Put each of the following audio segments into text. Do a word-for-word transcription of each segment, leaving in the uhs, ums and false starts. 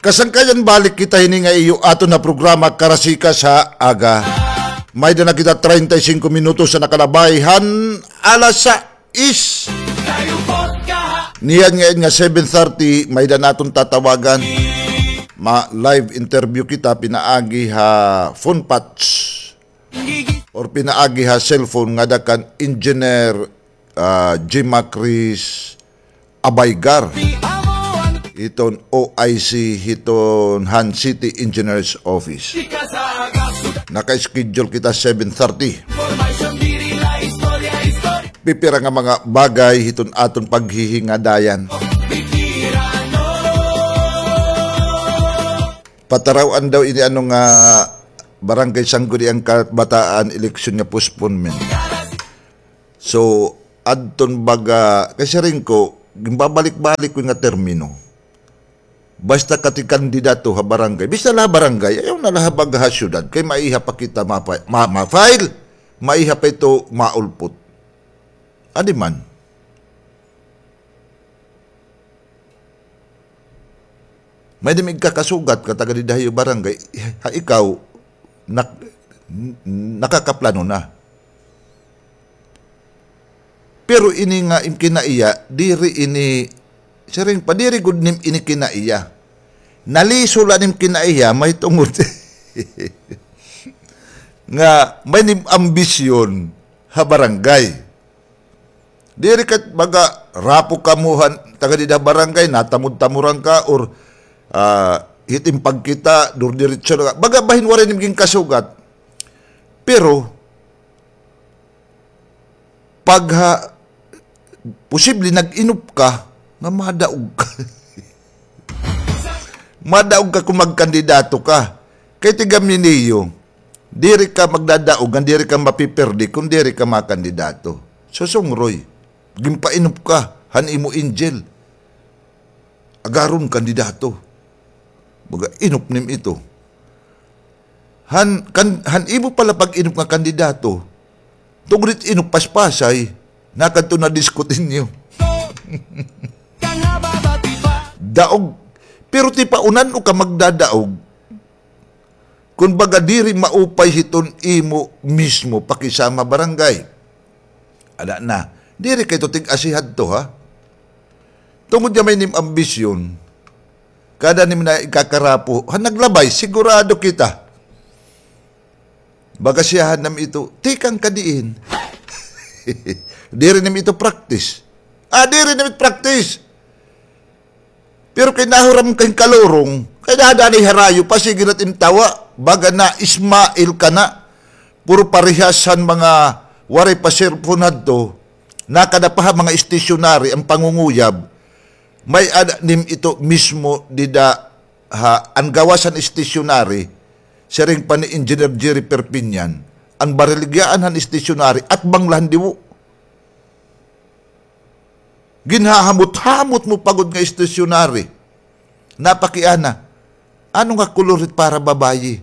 Kasangkayan balik kita hini nga iyo ato na programa Karasika sa Aga. May na kita thirty-five minutos sa nakalabayhan alas sais. Niyan nga nga seven thirty may na naton tatawagan. Ma live interview kita pinaagi ha phone patch or pinaagi ha cellphone nga dakan engineer uh, Jima Chris Abaygar. Iton O I C hiton Han City Engineers Office. Naka-schedule kita seven thirty. Pipira nga mga bagay hiton aton paghihingadayan. Patarawan daw ini ano nga barangay Sangguni ang Kabataan eleksyon nga postponement. So adton baga kasi rin ko gimbabalik-balik ko nga termino. Basta kati kandidato ha barangay. Basta la barangay, ayaw na lahabag ha syudad. Kay maiha pa kita ma-file. Ma, ma maiha pa ito maulpot. Adi man. May dimig kakasugat kataga di dahiyo barangay. Ha ikaw, nak, nakakaplano na. Pero ini nga imkinaiya, diri ini Siring padiri gud nim ini kinaiya. Naliso la nim kinaiya may tungod. Nga may nim ambisyon ha barangay. Diri kat baga rapo kamuhan taga di da barangay natamud-tamuran ka or uh, hitim pagkita dur diretso ka. Baga bahin wala nim ging kasugat. Pero pag ha, posible nag-inup ka nga madaog ka. Madaog ka kung magkandidato ka. Kaya tigam ni niyo, diri ka magdadaog, diri ka mapiperdi kung diri ka makandidato. So, songroy, gimpainup ka, han imo angel. Agaron kandidato. Baga, inup nim ito. Han, kan, han imo pala pag inup nga kandidato, tungrit inup paspasay, nakanto na diskutin niyo. Daog. Pero ti paunan o ka magdadaog. Kung baga diri maupay hiton imo mismo pakisama barangay. Ada na. Diri kay to tig-asihad to ha. Tungod niya may nim ambisyon. Kada nim na ikakarapo. Ha naglabay. Sigurado kita. Baga siyahan nam ito. Tikang kadiin. Diri nim ito practice. Ah, diri nim ito practice. Pero kay nahuram kay kalorong, kay dadani harayo, pasigil at imtawa, baga na Ismail ka na, puro parihasan mga waray pa cellphone to, nakadapaha mga stationary ang pangunguyab, may adanim ito mismo dida ha, ang gawasan stationary, siring pa ni Engineer Jerry Perpignan, ang bariligyan han stationary at banglahan diwo. Ginhahamot-hamot mo pagod nga stationary. Napakiana. Ano nga kulurit para babayi?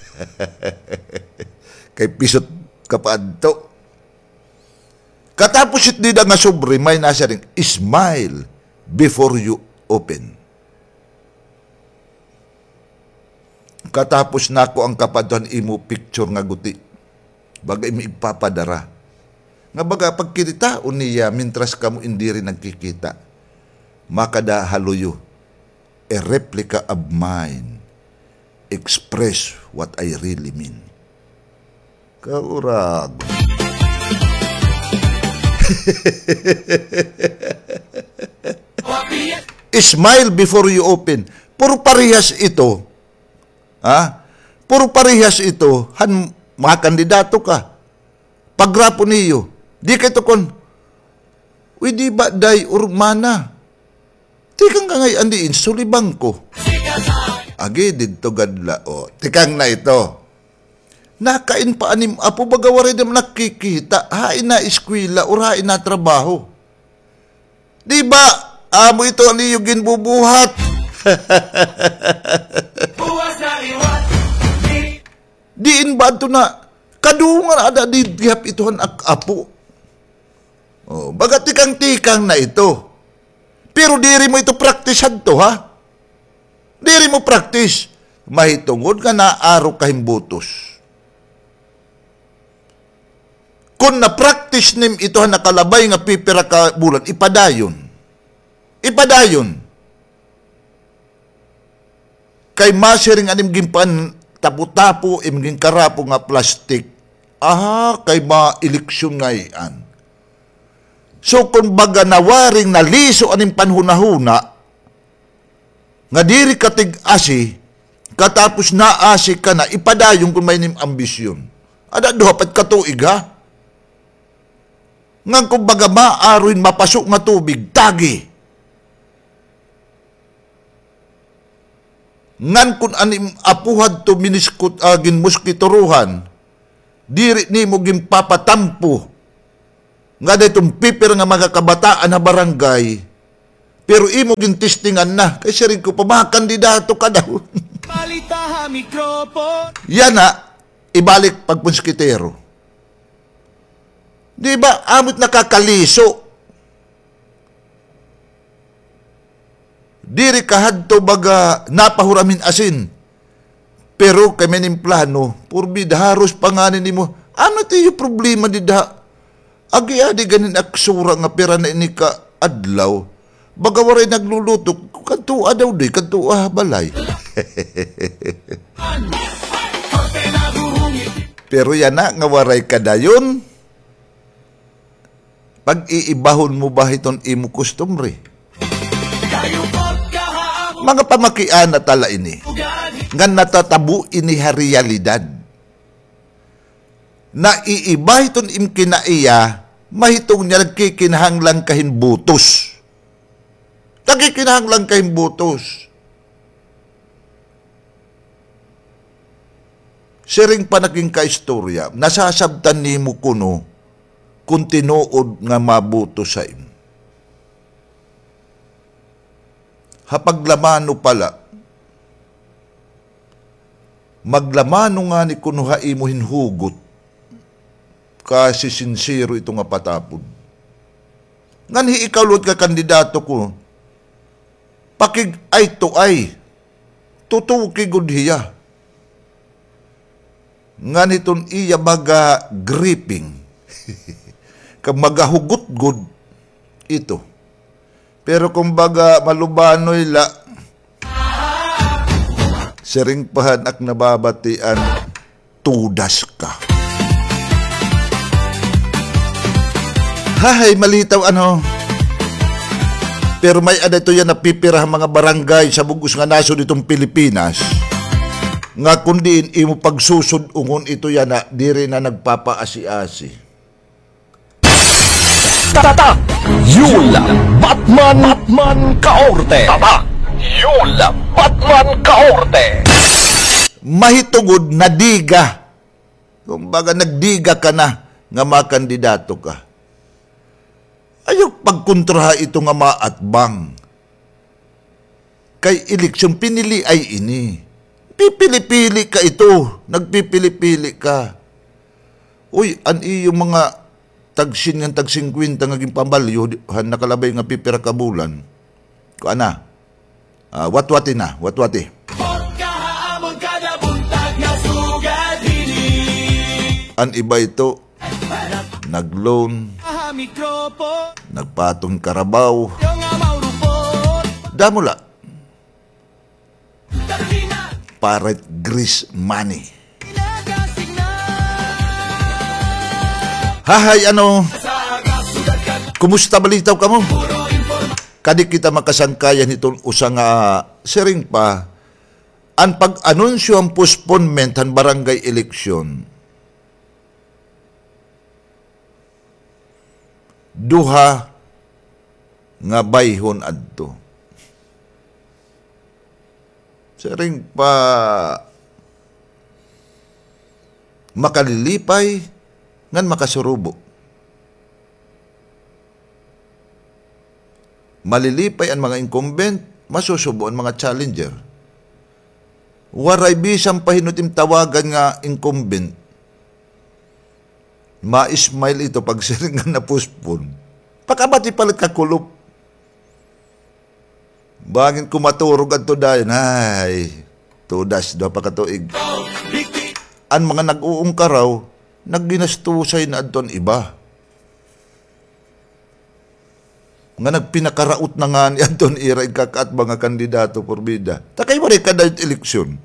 Kay pisot kapaadto. Katapos it dida nga sobre, may nasa rin, smile before you open. Katapos nako ang kapaduan imo picture nga guti. Bagay mi ipapadara. Nga baga pagkita uniya mintras kamo indiri nagkikita. Makada haluyo. A replica of mine. Express what I really mean. Kaurag. Smile before you open. Puro parehas ito. Ha? Puro parehas ito. Han, mga kandidato ka. Pagrapo niyo. Di kayo kon, uy di ba day urmana? Tikang ka ngay andiin, sulibang ko. Agi, dito gadla, o. Tikang na ito. Nakain pa anim, apo bagawari naman nakikita, hain na eskwela, or hain na trabaho. Di ba, amo ito ang iyong bubuhat? Diin ba ito na, kadungan ada di gihap ito ang apo. Oh, baga tikang-tikang na ito. Pero diri mo ito praktisan to, ha? Diri mo practice. Mahitungod nga naaro kahing butos. Kung na-practice nim ito nakalabay nga pipira ka bulan, ipadayon. Ipadayon. Kay masiring anim gimpan tapo-tapo imging karapo nga plastik. Aha, kay ma-eleksyon ngayon. So kung baga nawaring naliso aning panhunahuna, nga diri katig asi, katapos na asi ka na, ipadayon kung may nim ambisyon. Ada duhapat katuig ha? Ngang kung baga maaruin mapasok nga tubig, tagi. Ngan kung anim apuhad to miniskut agin muskitoruhan, diri ni mo gimpapatampo nga daytong pipir nga mga kabataan na barangay, pero imo gin testingan na kay siring ko pa mga kandidato ka daw. Balita mikropo. Yan na ibalik pag muskitero. Di ba amot nakakaliso? Diri kahadto baga napahuramin asin. Pero kay mening plano, purbid haros panganin nimo. Ano tiyo problema di da? Agi adi ganin aksura nga pera na ini ka adlaw. Baga waray nagluluto, kantua daw di, kantua balay. Pero yan na, nga waray ka dayon. Pag iibahon mo ba iton imo customary? Mga pamakian na tala ini. Nga natatabu ini realidad. Na iiba iton im kinaiya, mahitong niya nagkikinahanglang kahin butos. Nagkikinahanglang kahin butos. Siring pa naging kaistorya, nasasabtan ni mo kuno, kung tinuod nga mabuto sa im. Hapaglamano pala, maglamano nga ni kunuha imo hinhugot, kasi sincero ito nga patapod. Nganhi ikaw lod ka kandidato ko, pakig ay to ay, tutu kigod hiya. Nganiton iya baga gripping, kag magahugot-god ito. Pero kung baga malubanoy la, siring pahanak nababatian, tudas ka. Hahay, malitaw ano. Pero may ada ito yan napipirah mga barangay sa bugos nga naso ditong Pilipinas. Nga kundiin imo pagsusod ungon ito yan na diri na nagpapaasi-asi. Tata Yula Batman Batman Kaorte. Tata Yula Batman Kaorte. Mahitugod na diga. Kumbaga nagdiga ka na nga makandidato ka. Ayaw pagkontraha ito nga maatbang. Kay eleksyon pinili ay ini. Pipili-pili ka ito. Nagpipili-pili ka. Uy, an iyo mga tagsin nga tag singkwenta nga gimpambalyo han nakalabay nga pipira ka bulan. Ko ana. Uh, watwati na, watwati. An iba ito nagloan, nagpatong karabaw. Damula. Parrot grease money. Hahay, ano? Kumusta balitaw ka mo? Kadi kita makasangkayan itong usang uh, siring pa ang pag-anunsyo ang postponement ng barangay eleksyon. Duha nga bayhon adto. Siring pa makalilipay ngan makasurubo. Malilipay ang mga incumbent, masusubo ang mga challenger. Waray bisang pahinutim tawagan nga incumbent. Ma-smile ito pag siringan na puspon. Pakabati palit kakulop. Bangin ko maturog at to dayon, ay, tudas, daw pa katuig. Ang mga nag-uungkaraw, nagginastusay na adton iba. Nga nagpinakaraot na nga ni Anton Iray kakaat mga kandidato por bida. Takay mo rin kada eleksyon.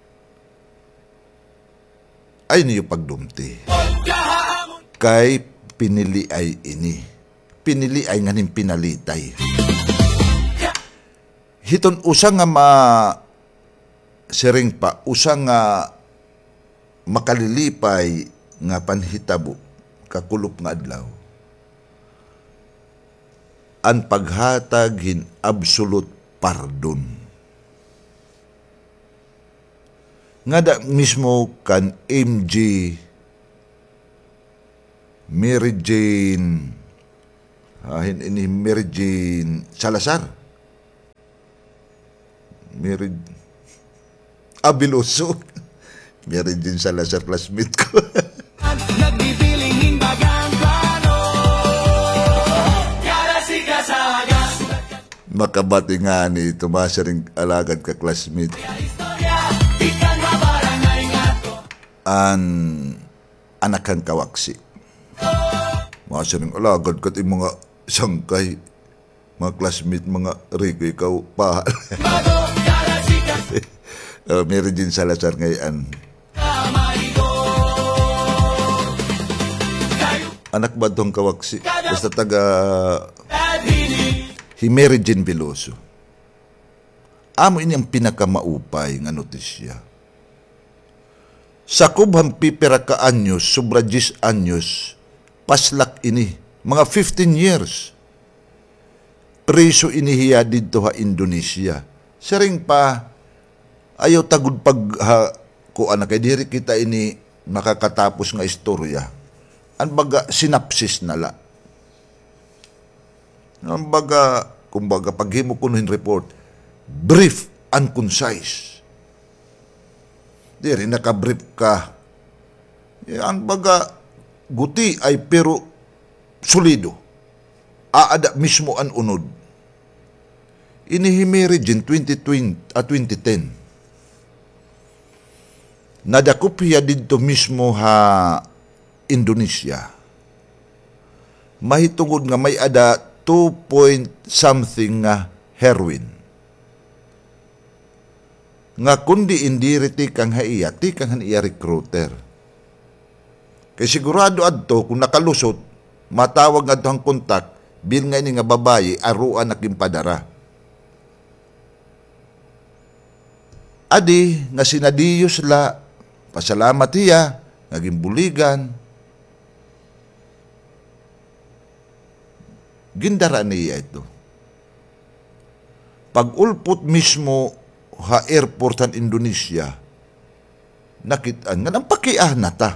Ay niyo pagdumti. Kay pinili ay ini. Pinili ay nganin pinalitay. Hiton usang nga ma sering pa, usang nga makalilipay nga panhitabo kakulop nga adlaw. Ang paghatag hin absolute pardon. Nga da mismo kan M J Mary Jane ahin ini Mary Jane Salazar. Mary Abiloso. Mary Jane Salazar classmate ko. Nagbibiling bagang plano. Makabati nga ni Tomasa rin alagad ka classmate. An anakan kawaksi. Masa rin alagad ka ti mga sangkay. Mga classmate, mga Rico, ikaw pahal. uh, Meron din Salazar ngayon. Anak ba itong kawaksi? Basta taga Mary Jane Veloso. Amo ini ang pinakamaupay nga notisya. Sa kubhang pipera ka anyos, sobra diyes anyos, paslak ini, mga fifteen years. Preso inihiya dito ha Indonesia. Sering pa, ayaw tagod pag ha, ko anak kay diri kita ini makakatapos nga istorya. Ang baga sinapsis na la. Ang baga, kumbaga, paghimo ko ng report, brief and concise. Di rin nakabrief ka. Ang baga, guti ay pero solido. Aada mismo ang unod. Inihimiri din twenty twenty, ah, twenty ten. Nadakop hiya dito mismo ha Indonesia. Mahitungod nga may ada two point something nga heroin. Nga kundi indiri ti kang haiya, ti kang haiya recruiter. Kay sigurado adto kung nakalusot, matawag adto ang kontak, bil nga ini nga babayi, aruan na kimpadara. Adi, nga sinadiyos la, pasalamat hiya, naging buligan, gindara niya ito. Pag-ulpot mismo ha airport ng Indonesia, nakitaan nga ng pakiah na ta.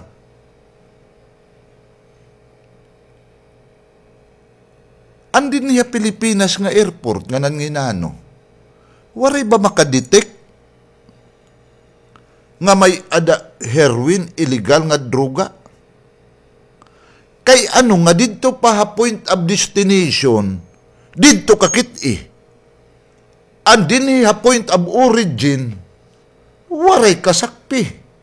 Andin niya Pilipinas nga airport nga nanginano. Waray ba makadetect nga may ada heroin, illegal nga droga? Kay ano nga dito pa ha point of destination, dito kakit eh. Andin ha point of origin, waray kasakpi.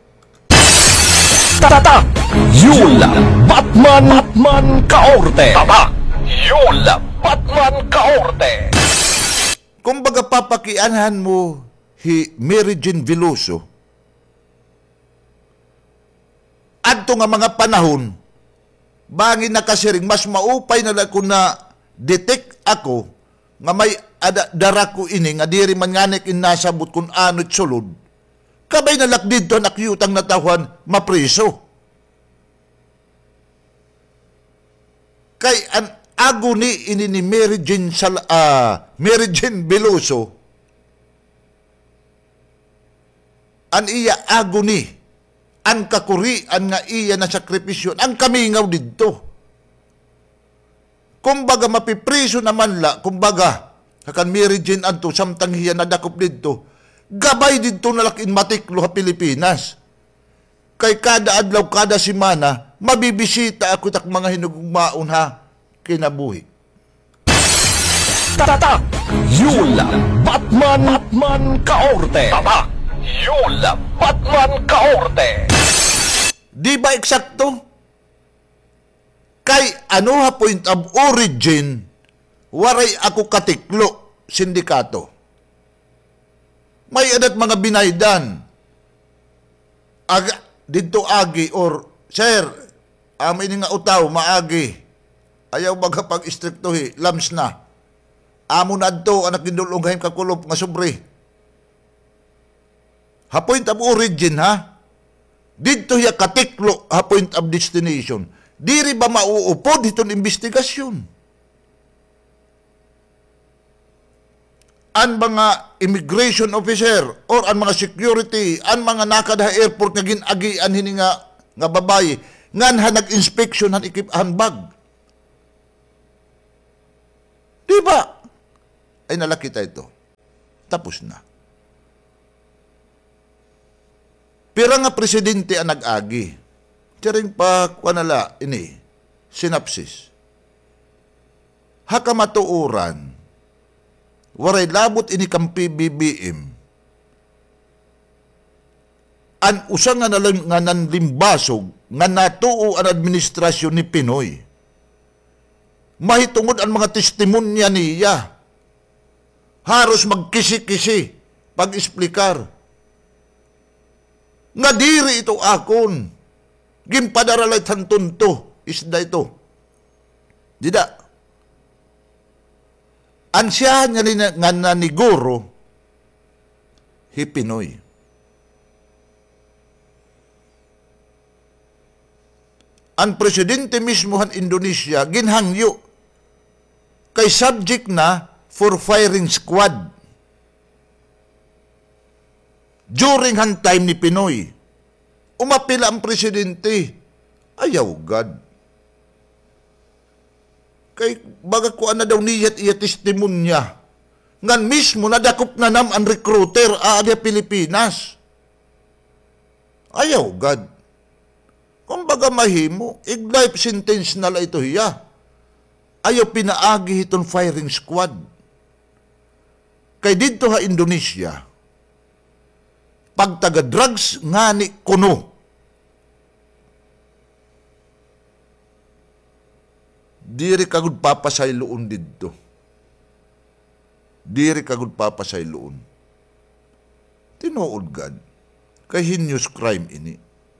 Tata! Yula! Batman! Batman Kaorte! Tata! Yula! Batman Kaorte! Kumbaga papakianhan mo hi Mary Jane Veloso, adto nga mga panahon, bangin na kasiring, mas maupay na lang kung na detect ako nga may ada, darako ini nga diri man nganik inasabot kung ano't sulod, kabay na lak dito nakyutang natawan mapriso. Kay an aguni ini ni Mary Jane, Sal, uh, Mary Jane Veloso, an iya aguni, ang kakurian nga iya na sakripisyon, ang kamingaw dito. Kumbaga mapipriso naman la, kumbaga, kakan Mary Jane anto, samtang hiya nadakop dito, gabay dito nalakin matiklo ha Pilipinas. Kay kada adlaw, kada simana, mabibisita ako tak mga hinugmaon ha, kinabuhi. Tatak! Yula! Batman! Batman Kaorte! Tatak! Yula! Batman Kaorte! Di ba eksakto? Kay ano ha point of origin, waray ako katiklo, sindikato. May adat mga binaydan. Aga, dito agi or, sir, amin nga utaw, maagi. Ayaw baga pag-istriktuhi, lams na. Amo na adto, anak gindulong kakulop nga sobre. Ha point of origin, ha? Dito ya katiklo, ha point of destination. Diri ba mauupod itong investigasyon? An mga immigration officer or an mga security, an mga nakada airport nga ginagian hini nga nga babae, ngan ha nag-inspection han ikip handbag. Di ba? Ay nalakita ito. Tapos na. Pira nga presidente ang nag-agi. Tiyaring pa, kwanala, ini, synopsis. Hakamatuuran, waray labot ini kang P B B M. An usang nga nalang nga nanlimbasog, nga natuo ang administrasyon ni Pinoy. Mahitungod ang mga testimonya niya. Haros magkisi-kisi, pag-esplikar. Nga diri ito akon. Gimpadaralit hantunto, isda ito. Dida. Ansyahan nga, ni, nga naniguro, hipinoy. Ang presidente mismo han Indonesia, ginhangyo, kay subject na for firing squad. During han time ni Pinoy, umapila ang presidente. Ayaw, God. Kay baga ko na daw niyat iya testimonya. Ngan mismo nadakop na nam ang recruiter aadya Pilipinas. Ayaw, God. Kung baga mahimo, ig-life sentence na la ito hiya. Ayaw pinaagi itong firing squad. Kay dito ha Indonesia, pag taga-drugs nga ni kuno. Diri kagud papasay loon didto. Diri kagud papasay loon. Tinuod God, kay heinous crime ini.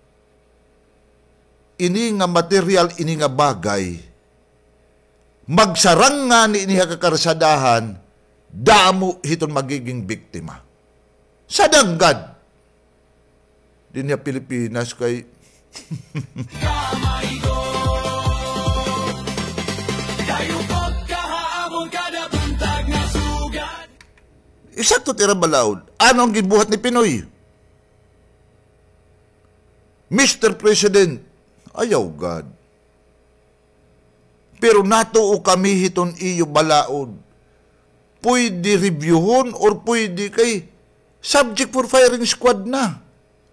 Ini nga material, ini nga bagay, magsarang nga ni ini kakarsadahan, damo hiton magiging biktima. Sadanggad, din niya Pilipinas kay Kamay ko Dayupot kahaamon kada buntag nga sugat. Eksakto tira balaod. Ano ang gibuhat ni Pinoy? Mister President, ayaw God. Pero natuo kami hiton iyo balaod. Pwede reviewon or pwede kay subject for firing squad na.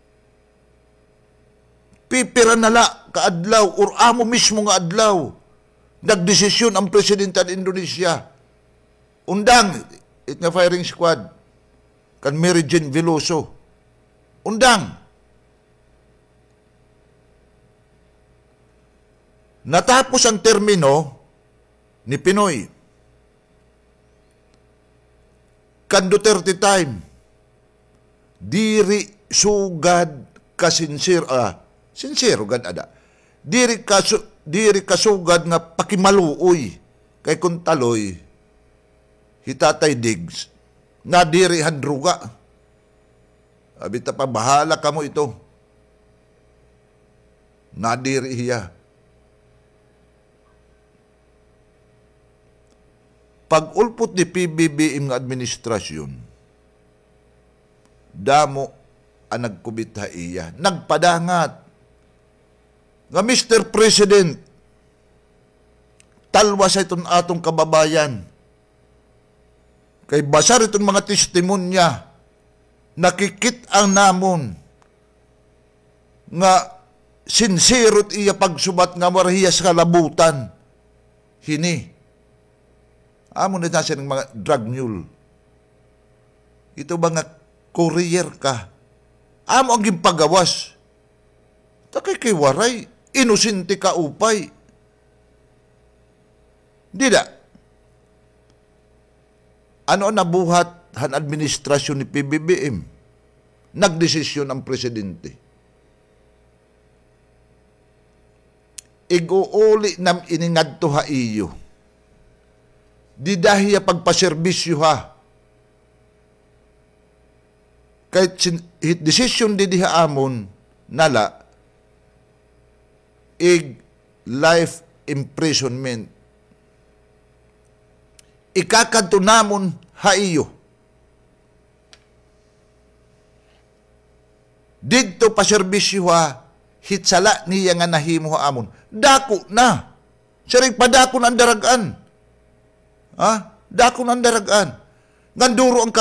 Pipira nala kaadlaw or amo mismo nga adlaw. Nagdesisyon ang presidente ng Indonesia. Undang it nga firing squad kan Mary Jane Veloso. Undang. Natapos ang termino ni Pinoy. Kan Duterte time. Diri sugad kasinsir ah sincero gad ada. Diri kasu diri kasugad nga pakimaluoy kay kun taloy hitatay digs na diri handruga. Abi ta pa bahala kamo ito. Na diri hiya. Pag ulpot ni P B B M nga administrasyon, damo ang nagkubita iya, nagpadangat. Nga Mister President, talwa sa itong atong kababayan. Kay basar itong mga testimonya, nakikit ang namon, nga sincere iya pagsubat nga marahiyas kalabutan. Hini. Amo na siya ng mga drug mule. Ito ba nga courier ka? Amo ang gimpagawas. Takay kay waray, inosente ka upay. Di da. Ano ang nabuhat han administrasyon ni P B B M? Nagdesisyon ang presidente. Iguuli nam iningadto ha iyo. Di dahiya pagpaserbisyo ha. Kahit sin- hit decision di diha amon nala ig life imprisonment. Ikakanto namon ha iyo. Dito pa serbisyo ha, hitsala niya nga nahimo ha amon. Dako na. Siring padako na ang daragan. Ha? Dako na ang daragan. Nganduro ang